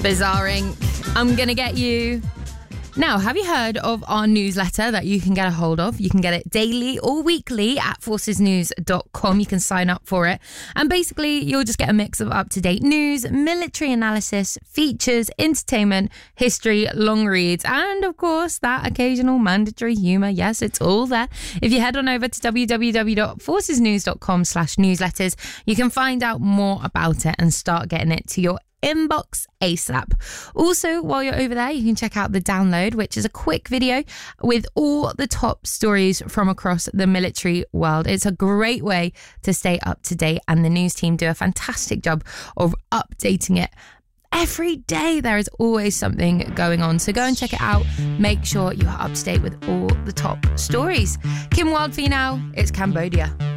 Bizarring. I'm gonna get you. Now, have you heard of our newsletter that you can get a hold of? You can get it daily or weekly at forcesnews.com. You can sign up for it. And basically, you'll just get a mix of up-to-date news, military analysis, features, entertainment, history, long reads, and of course, that occasional mandatory humour. Yes, it's all there. If you head on over to www.forcesnews.com/newsletters, you can find out more about it and start getting it to your inbox ASAP. Also, while you're over there, you can check out the download, which is a quick video with all the top stories from across the military world. It's a great way to stay up to date, and the news team do a fantastic job of updating it. Every day there is always something going on, so go and check it out. Make sure you are up to date with all the top stories. Kim Wilde for you now. It's Cambodia.